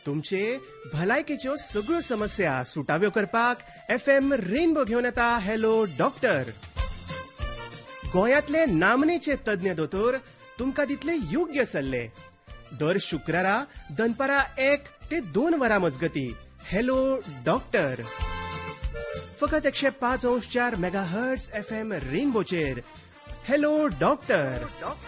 तुमचे भलायकेच्यो सगळ्यो समस्या सुटाव्यो करपाक FM रेनबो घेवन येता हॅलो डॉक्टर. गोंयांतले नामनेचे तज्ञ दोतोर तुमकां दितले योग्य सल्ले. दर शुक्रारा दनपारा 1 ते 2 वरां मजगती हॅलो डॉक्टर. फकत 105.4 megahertz FM रेनबोचेर hello doctor.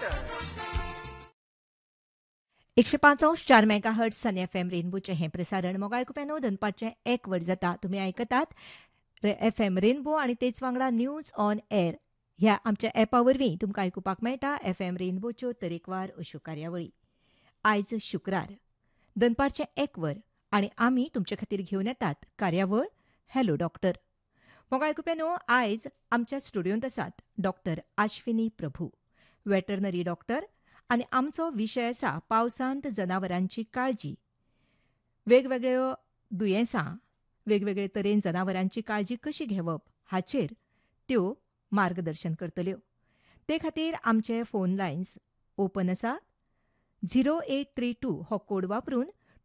105.4 megahertz सन FM रेनबोचे हे प्रसारण मोगाळ कुप्यानो दनपारचे 1 वर जाता. तुमी आयकतात FM रेनबो आनी तेच वांगडा न्यूज ऑन एअर ह्या आमच्या ॲपा वरवीं तुमकां आयकुपाक मेळटा FM रेनबोच्यो तरेकवार अश्यो कार्यावळी. आयज शुक्रार दनपारचे 1 वर आनी आमी तुमचे खातीर घेवन येतात कार्यावळ हॅलो डॉक्टर. मोगाळ कुप्यानो आयज आमच्या स्टुडियोंत आसात डॉक्टर अश्विनी प्रभू, वेटरनरी डॉक्टर, आनी आमचो विशय आसा पावसांत जनावरांची काळजी. वेगवेगळ्यो दुयेंसां, वेगवेगळे तरेन जनावरांची काळजी कशी घेवप हाचेर त्यो मार्गदर्शन करतल्यो. ते खातीर आमचे फोन लायन्स ओपन आसा. 0832 हो कोड वापरून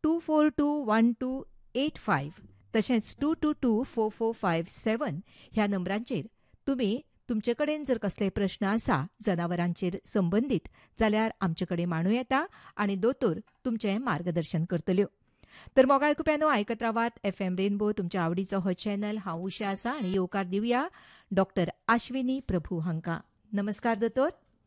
242125 तशेंच 22244557 ह्या नंबरांचेर तुमी तुमचे कडेन जर कसले प्रश्न आसा जनावरांचेर संबंदीत जाल्यार आमचे कडेन मांडूं येता आनी दोतोर तुमचें मार्गदर्शन करतल्यो. तर मोगाळ कुप्यानो आयकत रावात FM रेनबो, तुमच्या आवडीचो हो चॅनल. हांव उशा आसा आनी येवकार दिवया डॉक्टर अश्विनी प्रभू हांकां. नमस्कार दोतोर.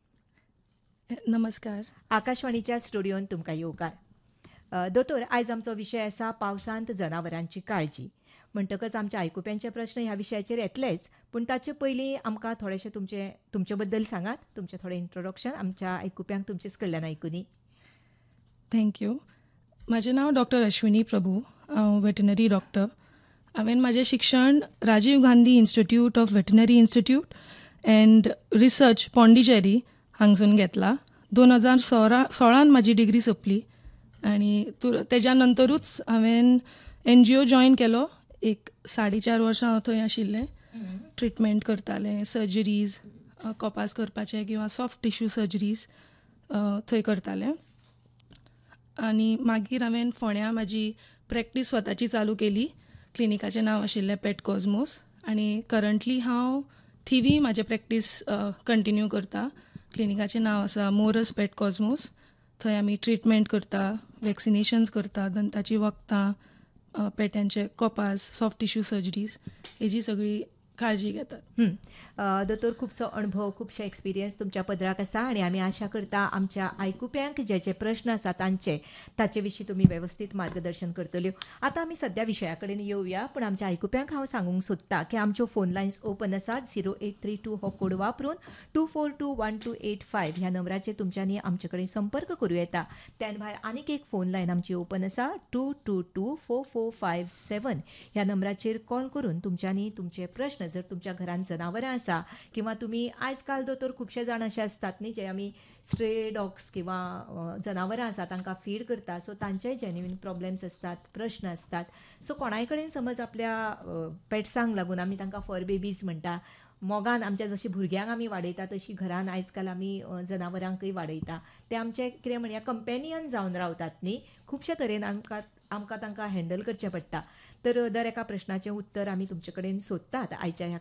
नमस्कार. आकाशवाणीच्या स्टुडियोंत तुमकां येवकार. दोतोर, आयज आमचो विशय आसा पावसांत जनावरांची काळजी. म्हणटकच आमच्या आयकुप्यांचे प्रश्न ह्या विशयाचेर येतलेच, पूण ताचे पयलीं आमकां थोडेशें तुमचे बद्दल सांगात. तुमचें थोडें इंट्रोडक्शन आमच्या आयकुप्यांक तुमचेच कडल्यान आयकुनी. थँक्यू. म्हजें नांव डॉक्टर अश्विनी प्रभू. हांव वेटनरी डॉक्टर. हांवें म्हजें शिक्षण Rajiv Gandhi institute of veterinary institute and research Pondicherry हांगसून घेतला. 2016 म्हजी डिग्री सोंपली आनी तेज्या नंतरूच हांवें NGO जॉयन केलो. एक 4.5 वर्सां हांव थंय आशिल्लें. ट्रिटमेंट करतालें, सर्जरीज कपास करपाचे किंवा सॉफ्ट टिश्यू सर्जरीज थंय करतालें. आनी मागीर हांवें फोंड्या म्हाजी प्रॅक्टीस स्वताची चालू केली. क्लिनिकाचें नांव आशिल्लें पेट कॉस्मोस आनी करंटली हांव थिवी म्हाजें प्रॅक्टीस कंटिन्यू करता. क्लिनिकाचें नांव आसा मोरस पेट कॉस्मोस. थंय आमी ट्रिटमेंट करता, वॅक्सिनेशन्स करता, दंताची वखदां, पेट्यांचे कपास, सॉफ्ट टिश्यू सर्जरीज हेजी सगळी काळजी घेतात. दोतोर, खुबसो अणभव, खुबशे एक्सपिरियन्स तुमच्या पदराक आसा आनी आमी आशा करता आमच्या आयकुप्यांक जे प्रश्न आसा ताचे विशीं तुमी वेवस्थीत मार्गदर्शन करतल्यो. आतां आमी सद्या विशया कडेन येवया, पूण आमच्या आयकुप्यांक हांव सांगूंक सोदतां की आमच्यो फोन लायन्स ओपन आसात. 0832 हो कोड वापरून 242125 ह्या नंबराचेर तुमच्यांनी आमचे कडेन संपर्क करूं येता. त्या भायर आनीक एक फोन लायन आमची ओपन आसा. 22244557 ह्या नंबराचेर कॉल करून तुमच्यांनी तुमचे प्रश्न, जर तुमच्या घरांत जनावरां आसा किंवा तुमी आयज काल दोतोर खुबशे जाण अशे आसतात न्ही जे आमी स्ट्रे डॉग्स किंवा जनावरां आसा तांकां फीड करता, सो तांचेय जेन्युइन प्रॉब्लेम्स आसतात, प्रश्न आसतात. सो कोणाय कडेन समज आपल्या पेट्सांक लागून आमी तांकां फर बेबीज म्हणटा, मोगान आमच्या जशी भुरग्यांक आमी वाडयता तशी घरान आयज काल आमी जनावरांकय वाडयता. ते आमचे कितें म्हणया कंपेनियन जावन रावतात न्ही. खुबशे तरेन आमकां तांकां हँडल करचें पडटा. तर दर एका प्रश्नाचें उत्तर आमी तुमचे कडेन सोदतात आयच्या ह्या